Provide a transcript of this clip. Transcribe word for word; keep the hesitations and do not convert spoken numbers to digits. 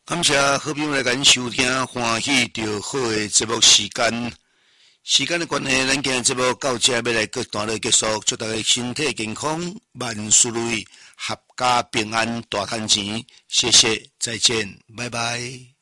感谢好朋友来咱收听欢喜就好的节目时间。时间的关系，咱今日节目到这要来个段落结束，祝大家身体健康，万事如意，阖家平安，大赚钱。谢谢，再见，拜拜。